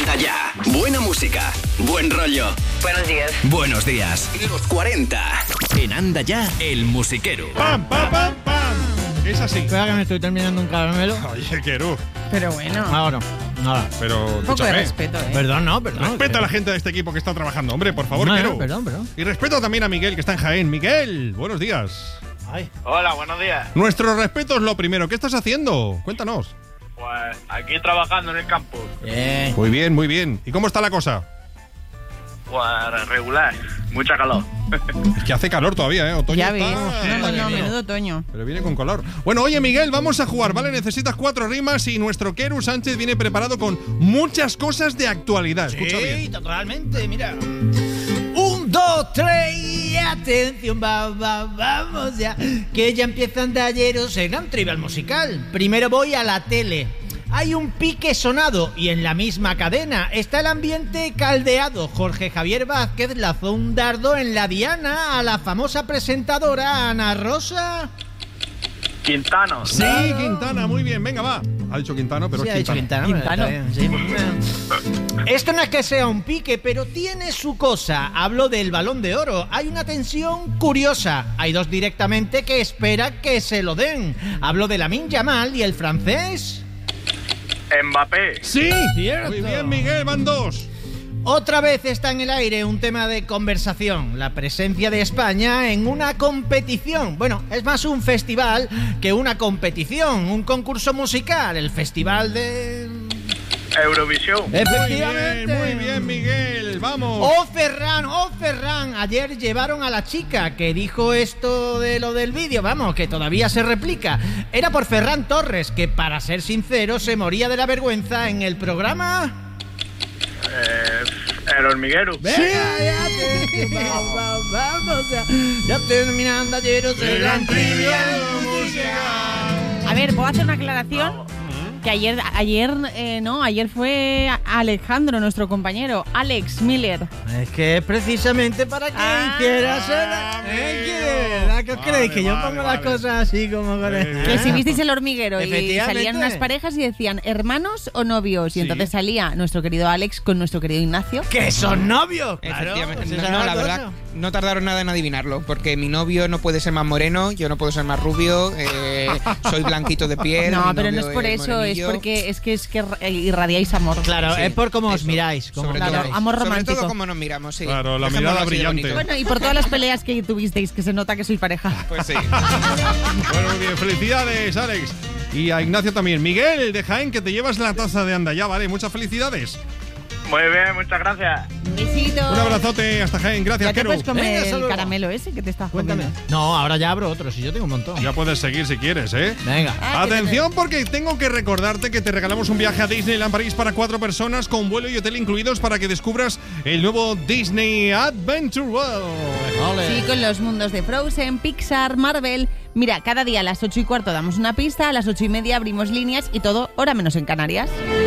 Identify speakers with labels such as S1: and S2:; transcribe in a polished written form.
S1: Anda ya. Buena música, buen rollo.
S2: Buenos días.
S1: Buenos días. Los 40. En Anda ya, el musiquero.
S3: ¡Pam, pam, pam, pam! Es así.
S4: Espera que me estoy terminando un caramelo.
S3: Oye, Querú.
S5: Pero bueno.
S4: Ahora, nada.
S3: Pero,
S5: Un poco de
S3: escúchame.
S5: respeto, ¿eh?
S4: Perdón.
S3: Respeta a la gente de este equipo que está trabajando. Hombre, por favor,
S4: No,
S3: Querú.
S4: perdón.
S3: Y respeto también a Miguel, que está en Jaén. Miguel, buenos días.
S4: Ay.
S6: Hola, buenos días.
S3: Nuestro respeto es lo primero. ¿Qué estás haciendo? Cuéntanos.
S6: Pues aquí trabajando en el campus.
S4: Bien.
S3: Muy bien, muy bien. ¿Y cómo está la cosa?
S6: Pues regular, mucha calor.
S3: Es que hace calor todavía, ¿eh? Otoño
S5: Ya
S3: está,
S5: ves.
S3: madre mía.
S5: Menudo otoño.
S3: Pero viene con color. Bueno, oye, Miguel, vamos a jugar, ¿vale? Necesitas 4 rimas y nuestro Queru Sánchez viene preparado con muchas cosas de actualidad. Escucha
S4: Sí,
S3: bien.
S4: totalmente, mira. 1, 2, 3 y atención, vamos ya. Que ya empiezan de ayeros el gran trivial musical. Primero voy a la tele. Hay un pique sonado y en la misma cadena está el ambiente caldeado. Jorge Javier Vázquez lanzó un dardo en la diana a la famosa presentadora Ana Rosa.
S6: Quintano.
S3: Sí, Quintana, muy bien. Venga, va. Ha dicho Quintano, pero
S4: Sí,
S3: es
S4: ha dicho
S3: Quintana.
S4: Quintana. Está bien, sí. Esto no es que sea un pique, pero tiene su cosa. Hablo del Balón de Oro. Hay una tensión curiosa. Hay dos directamente que espera que se lo den. Hablo de Lamine Yamal y el francés.
S6: Mbappé.
S3: Sí,
S4: Cierto.
S3: muy bien, Miguel, van 2.
S4: Otra vez está en el aire un tema de conversación, la presencia de España en una competición. Bueno, es más un festival que una competición, un concurso musical, el festival de...
S6: Eurovisión.
S4: Efectivamente.
S3: Muy bien, Miguel, vamos.
S4: ¡Oh, Ferran! Ayer llevaron a la chica que dijo esto de lo del vídeo, vamos, que todavía se replica. Era por Ferran Torres, que para ser sincero se moría de la vergüenza en el programa...
S6: El hormiguero.
S4: Vamos, ya terminando ayer el gran trivial musical.
S5: A ver, ¿puedo hacer una aclaración? Que ayer fue Alejandro, nuestro compañero, Alex Miller.
S4: Es que precisamente para que hicieras ¿qué os creéis? Que yo pongo las cosas así como con
S5: Que si visteis El hormiguero y
S4: Efectivamente.
S5: salían unas parejas y decían hermanos o novios. Y entonces salía nuestro querido Alex con nuestro querido Ignacio.
S4: ¡Que son novios!
S7: Efectivamente.
S4: Claro,
S7: No, la verdad, no tardaron nada en adivinarlo, porque mi novio no puede ser más moreno, yo no puedo ser más rubio, soy blanquito de piel.
S5: No,
S7: mi
S5: pero no
S7: novio
S5: es por eso,
S7: morenillo.
S5: es porque es que irradiáis amor.
S4: Claro,
S7: Sí,
S4: es por cómo os
S7: eso.
S4: miráis. Cómo
S7: Sobre
S4: os
S7: todo,
S4: miráis.
S5: amor
S7: sobre
S5: romántico.
S7: todo cómo nos miramos, sí.
S3: Claro, la
S7: Dejémoslo
S3: mirada
S7: así de
S3: brillante.
S7: bonito.
S5: Bueno, y por todas las peleas que tuvisteis, que se nota que sois pareja.
S7: Pues sí.
S3: Bueno, muy bien, felicidades, Alex. Y a Ignacio también. Miguel, de Jaén, que te llevas la taza de Anda ya, ¿vale? Muchas felicidades.
S6: Muy bien, muchas gracias.
S5: Besito.
S3: Un abrazote hasta Jaén. Gracias,
S5: Ya te
S3: Quero.
S5: puedes comer
S4: Venga,
S5: el
S4: saludos.
S5: caramelo ese que te estás
S4: Cuéntame.
S5: comiendo.
S4: No, ahora ya abro otro, si yo tengo un montón.
S3: Ya puedes seguir si quieres, ¿eh?
S4: Venga.
S3: Atención, porque tengo que recordarte que te regalamos un viaje a Disneyland París para 4 personas con vuelo y hotel incluidos para que descubras el nuevo Disney Adventure World.
S5: Sí, con los mundos de Frozen, Pixar, Marvel. Mira, cada día a las 8:15 damos una pista, a las 8:30 abrimos líneas y todo hora menos en Canarias.